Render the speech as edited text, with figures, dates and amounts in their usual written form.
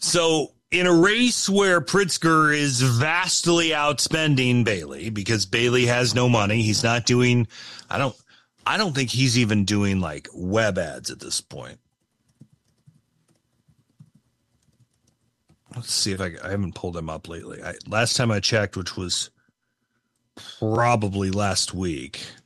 So in a race where Pritzker is vastly outspending Bailey because Bailey has no money, he's not doing, I don't think he's even doing like web ads at this point. Let's see if I haven't pulled him up lately. Last time I checked, which was probably last week.